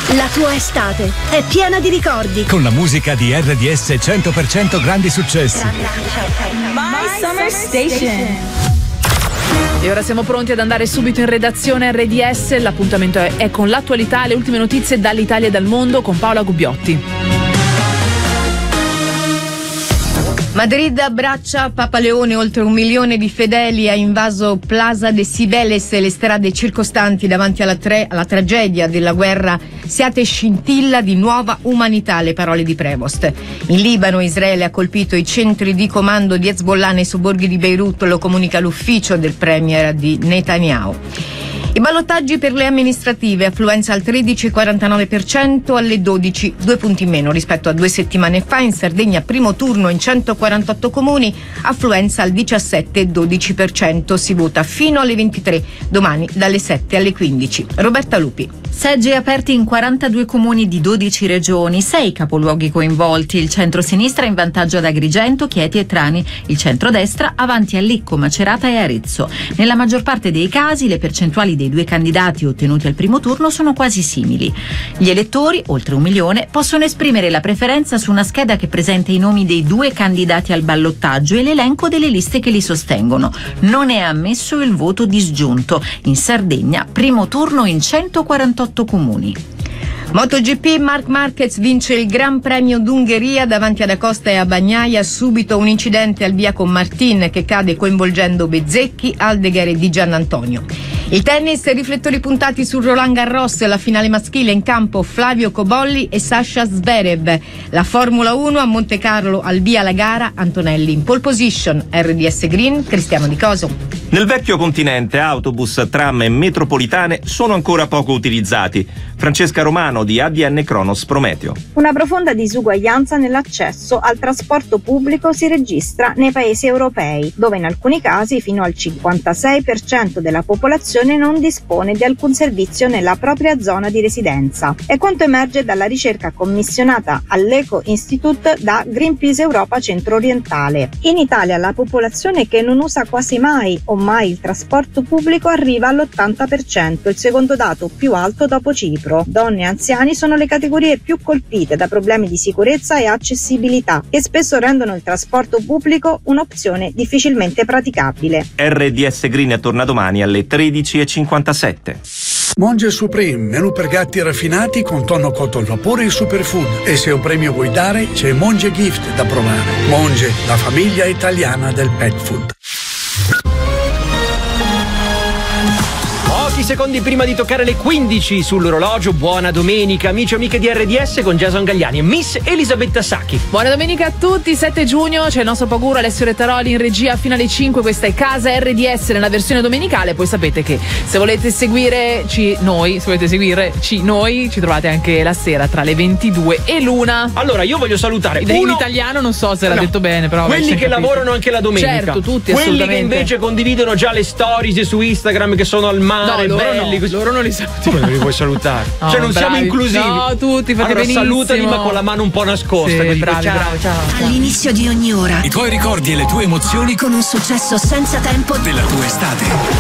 La tua estate è piena di ricordi. Con la musica di RDS 100% grandi successi. My Summer Station. E ora siamo pronti ad andare subito in redazione RDS. L'appuntamento è con l'attualità, le ultime notizie dall'Italia e dal mondo con Paola Gubbiotti. Madrid abbraccia Papa Leone, oltre 1 milione di fedeli ha invaso Plaza de Cibeles e le strade circostanti davanti alla tragedia della guerra. Siate scintilla di nuova umanità, le parole di Prevost. In Libano Israele ha colpito i centri di comando di Hezbollah nei sobborghi di Beirut, lo comunica l'ufficio del premier di Netanyahu. I ballottaggi per le amministrative, affluenza al 13,49%, alle 12, 2 punti in meno rispetto a 2 settimane fa. In Sardegna primo turno in 148 comuni, affluenza al 17,12%. Si vota fino alle 23, domani dalle 7 alle 15. Roberta Lupi. Seggi aperti in 42 comuni di 12 regioni, 6 capoluoghi coinvolti. Il centro-sinistra in vantaggio ad Agrigento, Chieti e Trani, il centro-destra avanti a Lecco, Macerata e Arezzo. Nella maggior parte dei casi le percentuali dei due candidati ottenuti al primo turno sono quasi simili. Gli elettori, oltre 1 milione, possono esprimere la preferenza su una scheda che presenta i nomi dei 2 candidati al ballottaggio e l'elenco delle liste che li sostengono. Non è ammesso il voto disgiunto. In Sardegna, primo turno in 148 comuni. MotoGP, Marc Marquez vince il Gran Premio d'Ungheria davanti ad Acosta e a Bagnaia. Subito un incidente al via con Martin che cade coinvolgendo Bezzecchi, Aldeguer e Di Giannantonio. Il tennis, riflettori puntati su Roland Garros, la finale maschile in campo Flavio Cobolli e Sasha Zverev. La Formula 1 a Monte Carlo, al via la gara, Antonelli in pole position. RDS Green, Cristiano Di Coso. Nel vecchio continente autobus, tram e metropolitane sono ancora poco utilizzati. Francesca Romano di ADN Cronos Prometeo. Una profonda disuguaglianza nell'accesso al trasporto pubblico si registra nei paesi europei, dove in alcuni casi fino al 56% della popolazione non dispone di alcun servizio nella propria zona di residenza. È quanto emerge dalla ricerca commissionata all'Eco Institute da Greenpeace Europa Centro-Orientale. In Italia la popolazione che non usa quasi mai o mai il trasporto pubblico arriva all'80%, il secondo dato più alto dopo Cipro. Donne e anziani sono le categorie più colpite da problemi di sicurezza e accessibilità, che spesso rendono il trasporto pubblico un'opzione difficilmente praticabile. RDS Green torna domani alle 13:57. Monge Supreme, menù per gatti raffinati con tonno cotto al vapore e superfood. E se un premio vuoi dare, c'è Monge Gift da provare. Monge, la famiglia italiana del pet food. Pochi secondi prima di toccare le 15 sull'orologio. Buona domenica, amici e amiche di RDS con Jason Gagliani e Miss Elisabetta Sacchi. Buona domenica a tutti. 7 giugno c'è il nostro Paguro, Alessio Rettaroli in regia fino alle 5. Questa è Casa RDS nella versione domenicale. Poi sapete che se volete seguirci noi ci trovate anche la sera tra le 22 e l'1. Allora io voglio salutare in italiano, non so se era detto bene, però quelli che lavorano anche la domenica. Certo, tutti, quelli assolutamente. che invece condividono già le stories su Instagram che sono al mare, no, belli. Loro non li salutiamo. Come non li vuoi salutare? No, cioè non bravi. siamo inclusivi. No, tutti fate allora, benissimo. salutali ma con la mano un po' nascosta. Sì, bravi, ciao. All'inizio di ogni ora I tuoi ricordi e le tue emozioni con un successo senza tempo della tua estate.